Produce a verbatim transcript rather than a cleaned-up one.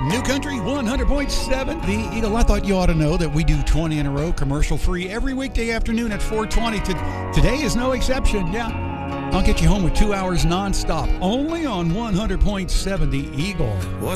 New Country one hundred point seven, The Eagle. I thought you ought to know that we do twenty in a row, commercial-free, every weekday afternoon at four twenty. Today is no exception, yeah. I'll get you home with two hours nonstop, only on one hundred point seven The Eagle. What's